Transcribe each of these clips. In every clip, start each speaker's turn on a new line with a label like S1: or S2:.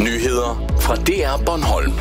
S1: Nyheder fra DR Bornholm.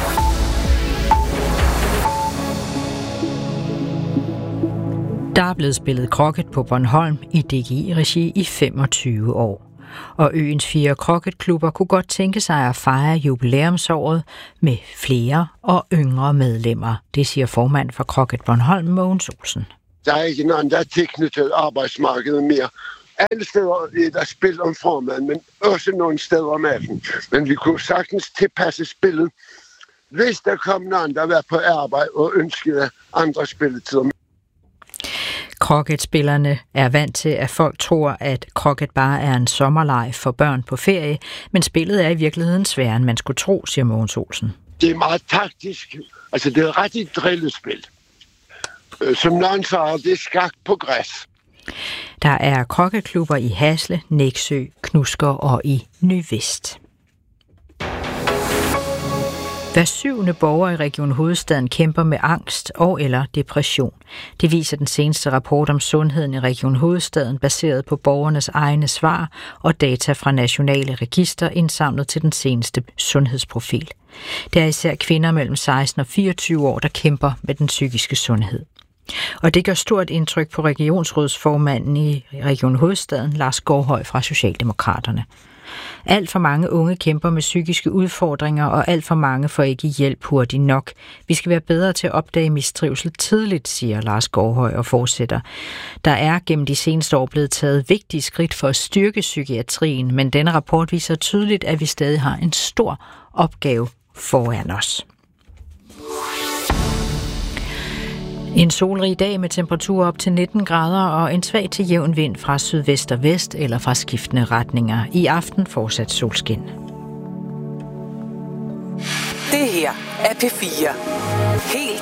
S2: Der er blevet spillet croquet på Bornholm i DGI-regi i 25 år. Og øens 4 croquetklubber kunne godt tænke sig at fejre jubilæumsåret med flere og yngre medlemmer. Det siger formand for Croquet Bornholm, Mogens Olsen.
S3: Der er ikke nogen, der er tilknyttet arbejdsmarkedet mere. Alle steder er der spil om formiddagen, men også nogle steder om aftenen. Men vi kunne sagtens tilpasse spillet, hvis der kom nogen, der var på arbejde og ønskede andre spilletider.
S2: Croquetspillerne er vant til, at folk tror, at croquet bare er en sommerleg for børn på ferie, men spillet er i virkeligheden sværere, end man skulle tro, siger Mogens Olsen.
S3: Det er meget taktisk. Altså, det er ret et drillespil. Som nogen siger, det er skak på græs.
S2: Der er croquetklubber i Hasle, Nexø, Knusker og i Ny-Vest. Hver 7. borger i Region Hovedstaden kæmper med angst og eller depression. Det viser den seneste rapport om sundheden i Region Hovedstaden, baseret på borgernes egne svar og data fra nationale register indsamlet til den seneste sundhedsprofil. Det er især kvinder mellem 16 og 24 år, der kæmper med den psykiske sundhed. Og det gør stort indtryk på regionsrådsformanden i Region Hovedstaden, Lars Gårdhøj fra Socialdemokraterne. Alt for mange unge kæmper med psykiske udfordringer, og alt for mange får ikke hjælp hurtigt nok. Vi skal være bedre til at opdage mistrivsel tidligt, siger Lars Gårdhøj og fortsætter. Der er gennem de seneste år blevet taget vigtige skridt for at styrke psykiatrien, men denne rapport viser tydeligt, at vi stadig har en stor opgave foran os. En solrig dag med temperaturer op til 19 grader og en svag til jævn vind fra sydvest og vest eller fra skiftende retninger. I aften fortsat solskin.
S4: Det her er P4. Helt